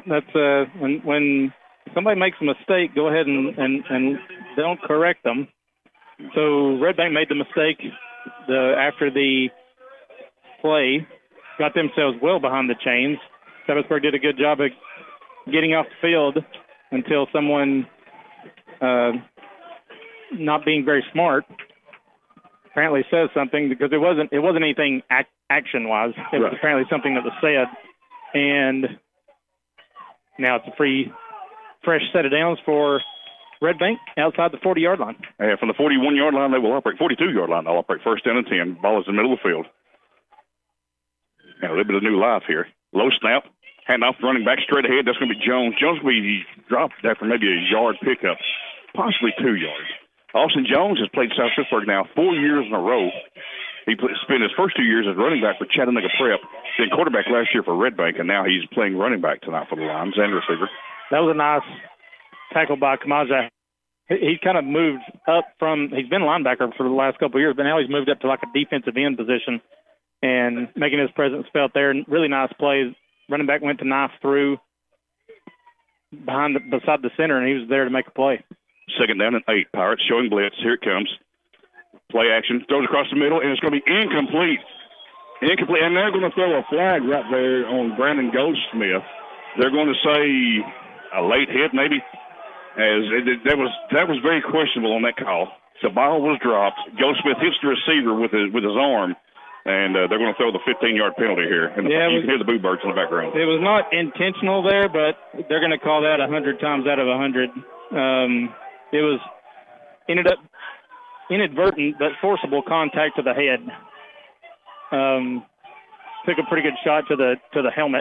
that's when somebody makes a mistake, go ahead and don't correct them. So Red Bank made the mistake after the play, got themselves well behind the chains. Seventhsburg did a good job of getting off the field until someone not being very smart apparently says something, because it wasn't anything action-wise. It was apparently something that was said. And now it's a fresh set of downs for Red Bank outside the 40-yard line. Yeah, from the 41-yard line, they will operate. 42-yard line, they'll operate first down and 10. Ball is in the middle of the field. And a little bit of new life here. Low snap. Hand off running back straight ahead. That's going to be Jones. Jones will be dropped after maybe a yard pickup, possibly 2 yards. Austin Jones has played South Pittsburgh now 4 years in a row. He spent his first 2 years as running back for Chattanooga Prep, then quarterback last year for Red Bank, and now he's playing running back tonight for the Lions and receiver. That was a nice tackle by Kamaja. He's kind of moved up he's been linebacker for the last couple of years, but now he's moved up to like a defensive end position and making his presence felt there. Really nice plays. Running back went to knife through beside the center, and he was there to make a play. Second down and 8. Pirates showing blitz. Here it comes. Play action. Throws across the middle, and it's going to be incomplete. Incomplete. And they're going to throw a flag right there on Brandon Goldsmith. They're going to say a late hit, maybe. That was very questionable on that call. The ball was dropped. Goldsmith hits the receiver with his arm, and they're going to throw the 15-yard penalty here. And you can hear the boo birds in the background. It was not intentional there, but they're going to call that 100 times out of 100. It ended up inadvertent but forcible contact to the head. Took a pretty good shot to the helmet.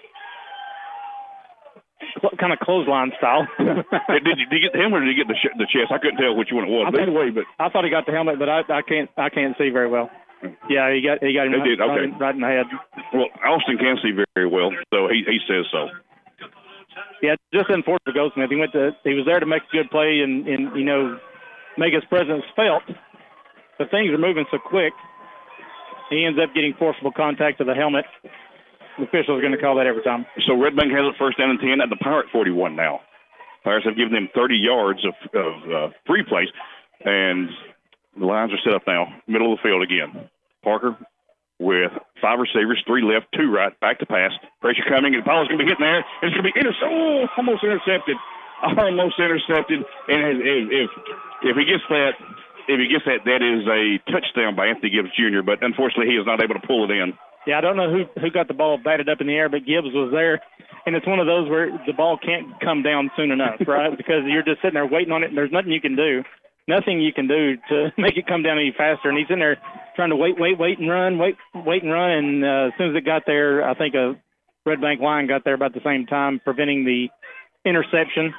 Kind of clothesline style. Did you get the helmet or did you get the chest? I couldn't tell which one it was. I thought he got the helmet, but I can't see very well. Yeah, he got him right in the head. Well, Austin can see very well, so he says so. Yeah, just unfortunate for Goldsmith. He was there to make a good play and make his presence felt. But things are moving so quick. He ends up getting forcible contact to the helmet. The official is going to call that every time. So Red Bank has it first down and 10 at the Pirate 41 now. Pirates have given them 30 yards of free plays, and the Lions are set up now, middle of the field again. Parker with 5 receivers, 3 left, 2 right, back to pass. Pressure coming, and the ball is going to be hitting there. It's going to be almost intercepted. Almost intercepted. And if he gets that, that is a touchdown by Anthony Gibbs Jr., but unfortunately he is not able to pull it in. Yeah, I don't know who got the ball batted up in the air, but Gibbs was there. And it's one of those where the ball can't come down soon enough, right? Because you're just sitting there waiting on it, and there's nothing you can do. Nothing you can do to make it come down any faster. And he's in there trying to wait and run. And as soon as it got there, I think a Red Bank line got there about the same time, preventing the interception.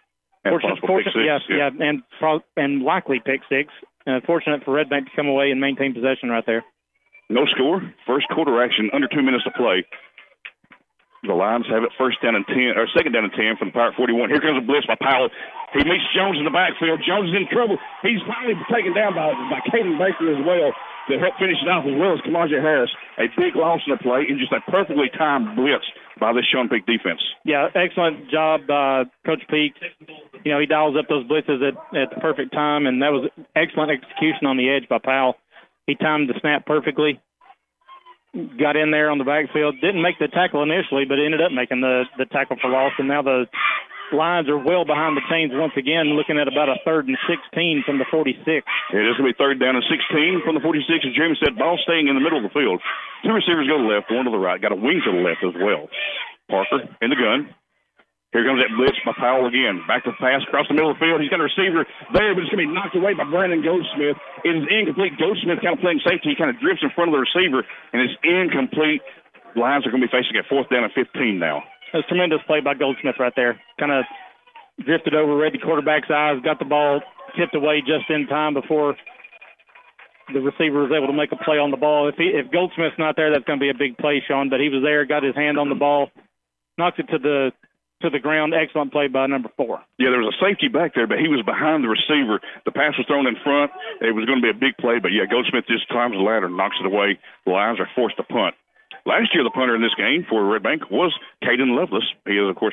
And likely pick six. Fortunate for Red Bank to come away and maintain possession right there. No score. First quarter action, under 2 minutes to play. The Lions have it second down and 10 from the Pirate 41. Here comes a blitz by Powell. He meets Jones in the backfield. Jones is in trouble. He's finally taken down by Caden Baker as well to help finish it off, as well as Kamaja Harris. A big loss in the play and just a perfectly timed blitz by this Sean Peak defense. Yeah, excellent job by Coach Peak. He dials up those blitzes at the perfect time, and that was excellent execution on the edge by Powell. He timed the snap perfectly. Got in there on the backfield. Didn't make the tackle initially, but ended up making the tackle for loss. And now the Lions are well behind the chains once again, looking at about a 3rd and 16 from the 46. It is going to be 3rd down and 16 from the 46. As Jeremy said, ball staying in the middle of the field. 2 receivers go to the left, 1 to the right. Got a wing to the left as well. Parker in the gun. Here comes that blitz by Powell again. Back to the pass across the middle of the field. He's got a receiver there, but it's going to be knocked away by Brandon Goldsmith. It is incomplete. Goldsmith kind of playing safety. He kind of drifts in front of the receiver, and it's incomplete. The Lions are going to be facing a 4th down and 15 now. That's a tremendous play by Goldsmith right there. Kind of drifted over, read the quarterback's eyes, got the ball tipped away just in time before the receiver was able to make a play on the ball. If Goldsmith's not there, that's going to be a big play, Sean, but he was there, got his hand on the ball, knocked it to the ground. Excellent play by number 4. Yeah, there was a safety back there, but he was behind the receiver. The pass was thrown in front. It was going to be a big play, but yeah, Goldsmith just climbs the ladder and knocks it away. The Lions are forced to punt. Last year, the punter in this game for Red Bank was Caden Lovelace. He is, of course,